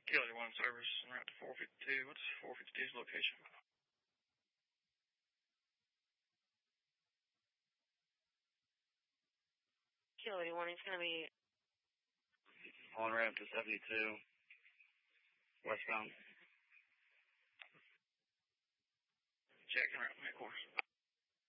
Kilo 1 service en route to 452. What's 452's location? Kilo 1, he's going to be on ramp to 72, westbound. Check en route to course.